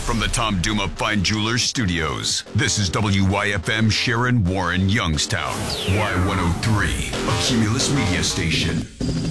From the Tom Duma Fine Jewelers Studios, this is WYFM Sharon Warren Youngstown. Y103, a Cumulus media station.